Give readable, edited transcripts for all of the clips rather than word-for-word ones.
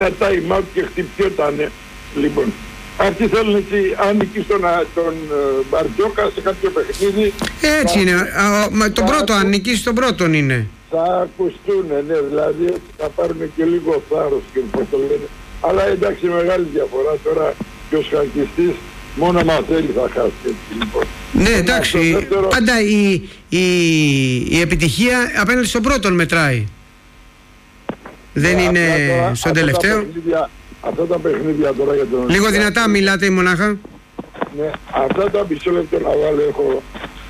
time out και χτυπιότανε. Λοιπόν, αυτοί θέλουν έτσι, αν νικήσει τον Μπαρτζόκα σε κάποιο παιχνίδι. Έτσι είναι. Τον πρώτο, αν νικήσει τον πρώτον είναι. Θα ακουστούν, ναι, δηλαδή θα πάρουν και λίγο θάρρος και πώς το λένε. Αλλά εντάξει, μεγάλη διαφορά τώρα και ο σχακιστής μόνο μα θέλει θα χάσει. Έτσι, λοιπόν. Ναι, εντάξει. Δεύτερο... Πάντα η επιτυχία απέναντι στον πρώτον μετράει. Δεν είναι τώρα, στον τελευταίο. Αυτά τα παιχνίδια τώρα για τον... Λίγο δυνατά μιλάτε μονάχα. Ναι, αυτά τα μισό λεπτό να βάλω έχω...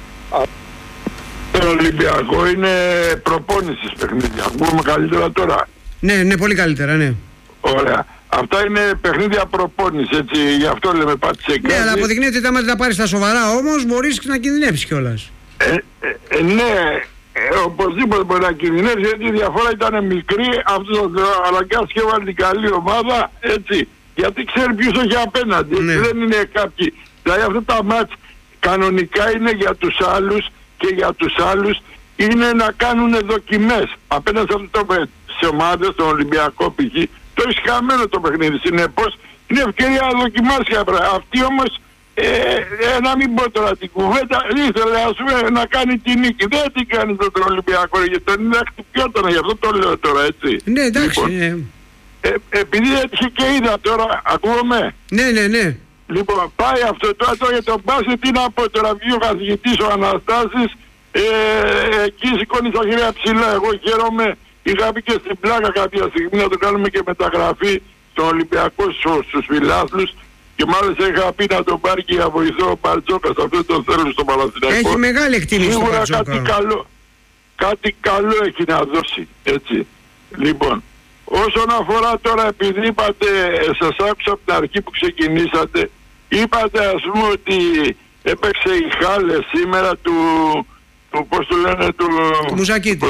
Το Ολυμπιακό είναι προπόνησης παιχνίδια. Ακούμε καλύτερα τώρα. Ναι, πολύ καλύτερα, ναι. Ωραία. Αυτά είναι παιχνίδια προπόνησης, έτσι, γι' αυτό λέμε πάτησε κάτι. Ναι, αλλά αποδεικνύεται ότι άμα τα πάρεις στα σοβαρά όμως μπορείς να κινδυνεύσεις κιόλας. Ναι, οπωσδήποτε μπορεί να κινδυνεύσει, γιατί η διαφορά ήταν μικρή, αυτό αναγκάστηκε και βάλει την καλή ομάδα, έτσι, γιατί ξέρει ποιος έχει απέναντι, ναι. Δεν είναι κάποιοι, δηλαδή αυτά τα μάτς κανονικά είναι για τους άλλους και για τους άλλους είναι να κάνουν δοκιμές απέναντι σε αυτό τις ομάδες, τον Ολυμπιακό π.χ. Το έχει χαμένο το παιχνίδι, συνεπώς είναι ευκαιρία να δοκιμάσει. Αυτή όμως να μην πω τώρα την κουβέντα, ήθελε ας πούμε να κάνει τη νίκη. Δεν την κάνει τον Ολυμπιακό, γιατί τον είναι χτυπιόταν, γι' αυτό το λέω τώρα, έτσι. Ναι, εντάξει. Λοιπόν, επειδή έτυχε και είδα τώρα, ακούγομαι. Ναι. Λοιπόν, πάει αυτό τώρα για τον μπάσκετ, τι να πω τώρα, βγει ο καθηγητής ο Αναστάσης, εκεί σηκώνει τα χέρια ψηλά, εγώ χαίρομαι. Είχα πει και στην πλάκα κάποια στιγμή να το κάνουμε και μεταγραφή στον Ολυμπιακό στους φιλάθλους και μάλιστα είχα πει να τον πάρει και για βοηθό ο Μπαρτζόκας, αυτό το θέλω στο Παναθηναϊκό. Έχει μεγάλη εκτίμηση στο Μπαρτζόκα. Σίγουρα κάτι καλό έχει να δώσει, έτσι. Λοιπόν, όσον αφορά τώρα, επειδή είπατε, σας άκουσα από την αρχή που ξεκινήσατε, είπατε ας πούμε ότι έπαιξε η Χάλε σήμερα του πώς το λένε, του Μουζακίτη.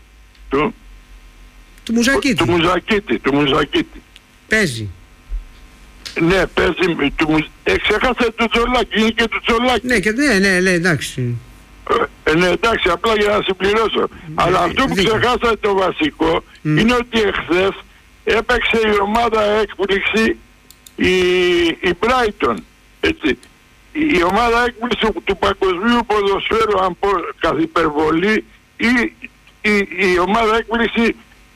Του Μουζακίτη. Παίζει. Ναι, παίζει. Ξέχασε το Τζολάκη. Είναι και του Τζολάκη. Ναι, εντάξει. Ναι, εντάξει, απλά για να συμπληρώσω. Αλλά αυτό που ξεχάσατε το βασικό είναι ότι εχθές έπαιξε η ομάδα έκπληξη η Brighton. Έτσι. Η ομάδα έκπληξη του παγκοσμίου ποδοσφαίρου, αν πω καθ' υπερβολή, η ομάδα έκπληξη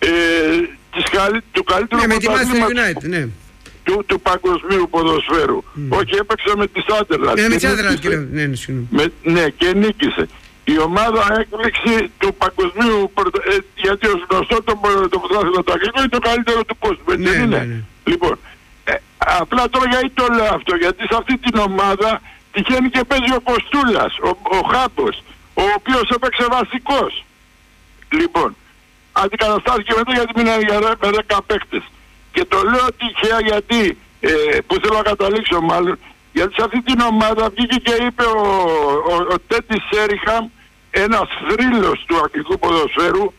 του καλύτερου πρωταθλήματος του παγκοσμίου ποδοσφαίρου. Όχι, έπαιξε με τη Σάντερλαντ. Με τη Σάντερλαντ, ναι, και νίκησε. Η ομάδα έκπληξη του παγκοσμίου, γιατί ως γνωστό το πρωτάθλημα του αγγλικό είναι το καλύτερο του κόσμου. Ναι. Λοιπόν, απλά τώρα γιατί το λέω αυτό, γιατί σε αυτή την ομάδα τυχαίνει και παίζει ο Κοστούλας, ο Χάμπος, ο οποίος έπαιξε βασικός. Λοιπόν, αντικαταστάθηκε μετά γιατί μείνανε με 10 παίκτες. Και το λέω τυχαία γιατί, που θέλω να καταλήξω μάλλον, γιατί σε αυτή την ομάδα βγήκε και είπε ο Τέτι Σέριχαμ, ένας θρύλος του αγγλικού ποδοσφαίρου.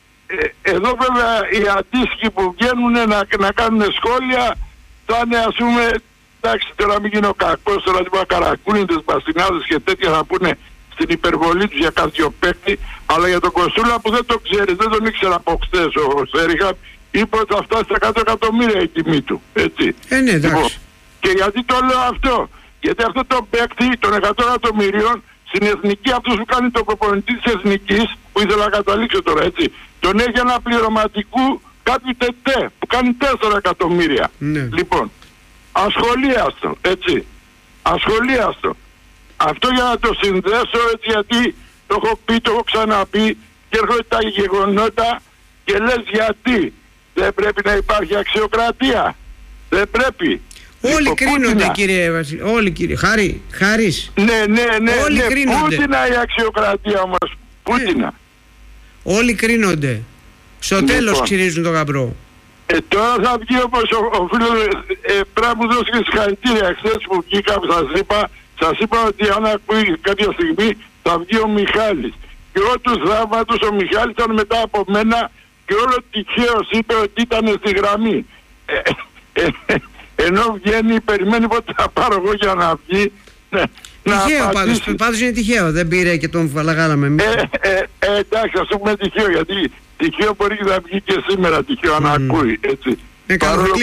Εδώ βέβαια οι αντίστοιχοι που βγαίνουν να κάνουν σχόλια θα είναι ας πούμε, εντάξει τώρα μην γίνω κακός, τώρα τίποτα καρακούνιδες, μπαστινάδες και τέτοια θα πούνε στην υπερβολή τους για κάποιο παίκτη, αλλά για τον Κοστούλα που δεν το ξέρει, δεν τον ήξερα από χτες ο Σέριχαμ, είπε ότι θα φτάσει στα 100 εκατομμύρια η τιμή του, έτσι. Ναι, λοιπόν, και γιατί το λέω αυτό, γιατί αυτό το παίκτη των 100 εκατομμυρίων στην εθνική, αυτός που κάνει το προπονητή της εθνικής, που ήθελα να καταλήξω τώρα, έτσι, τον έχει ένα πληρωματικού κάτι τετέ που κάνει 4 εκατομμύρια. Ναι. Λοιπόν, ασχολίαστο, έτσι, ασχολίαστο. Αυτό για να το συνδέσω, έτσι, γιατί το έχω πει, το έχω ξαναπεί και έρχονται τα γεγονότα και λες γιατί δεν πρέπει να υπάρχει αξιοκρατία, δεν πρέπει. Όλοι κρίνονται κύριε Βασίλη, όλοι κύριε Χάρης. Ναι, όλοι κρίνονται. Πούτινα η αξιοκρατία όμως, Πούτινα. Όλοι κρίνονται. Στο τέλος ξυρίζουν το γαμπρό. Τώρα θα βγει όπως ο φίλος, πρέπει να μου δώσει και συγχαρητήρια χθες που βγήκα, σας είπα ότι αν ακούει κάποια στιγμή θα βγει ο Μιχάλης. Και όλο του θαύματος ο Μιχάλης ήταν μετά από μένα και όλο τυχαίος είπε ότι ήταν στη γραμμή. Ενώ βγαίνει, περιμένει πότε θα πάρω εγώ για να βγει. Τυχαίο πάντως είναι τυχαίο, δεν πήρε και τον φαλαγάλαμε εμείς. Εντάξει, ας πούμε τυχαίο, γιατί τυχαίο μπορεί να βγει και σήμερα τυχαίο να ακούει, έτσι. Καλό